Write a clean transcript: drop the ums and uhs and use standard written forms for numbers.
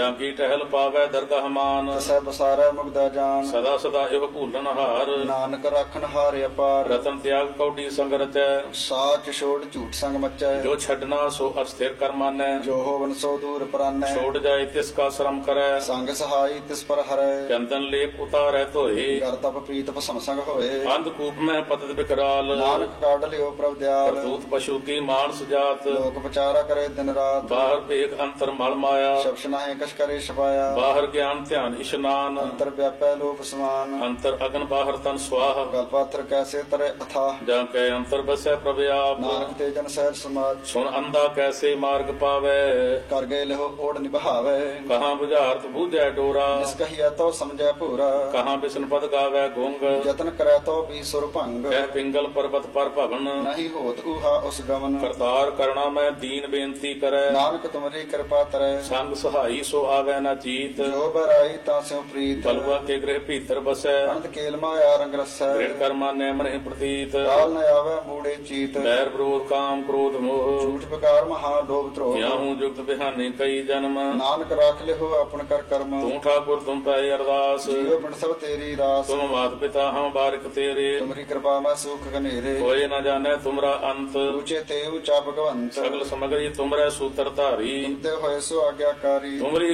की टहल पावै दरगाह मान, तसै बसारै मुग्धा जान। सदा सदा एव भूलन हार, नानक राखन हार अपार। रतन त्याग कौडी संग रचै, साच छोड़ झूठ संग मचै। जो छडना सो अस्थिर कर मानै, जो होवन सो दूर परानै। छोड़ जाए तिसका श्रम करै, संग सहाई तिस पर हरै। चंदन लेप उतारै धोए, कर तप प्रीत भस्म संग होए। अंधकूप में पतत विकराल, नानक काढ़ लियो प्रभ दयाल। करतूत पशु की मानस जात, लोक पचारा करे दिन रात। बाहर पेख अंतर मल माया, शब्द नाहि कछ करे छपाया। बाहर ज्ञान ध्यान इशनान, अंतर व्यापै लोक समान। अंतर अगन बाहर तन स्वाह, गलपात्र कैसे तरे अथाह। जा कै अंतर बसै प्रभ आप, नानक तेजन सहर समाज। सुन अंधा कैसे मार्ग पावै, कर गए लहो ओढ़ निभावे। कहाँ बुझारत बूझै डोरा, निष्कहिया तो समझै पूरा। कहाँ बिष्णु पद गावै गुंग, जतन करे तो भी सुर भंग। कह पिंगल पर्वत पर भवन, नहीं होत ऊहा उस गमन। करतार करना मैं दीन बेनती करै, नानक तुमरी कृपा तरै। संग सहाई सो आवै न चीत, जो बराई तास्यों प्रीत। बलुआ के गृह भीतर बसै, अनंत केल माया रंग रसै। दृढ़ कर मानै मन प्रतीत, काल न आवे मूढ़े चीत। बैर विरोध काम क्रोध मोह, झूठ बेकार महाडोभ द्रोह। याहू जुगत बिहानी कई जन्म, नानक राख लिहो अपन कर कर्म। तू ठाकुर तुम पे अरदास, जियो बिन सब तेरी रास। तुम मात पिता हम बारिक तेरे, तुमरी कृपा में सुख घनेरे। कोई न जाने तुमरा अंत, ऊंचे ते ऊंचा भगवंत। सगल समग्री तुमरे सूत्र धारी, तुम ते होए सो आज्ञाकारी। तुमरी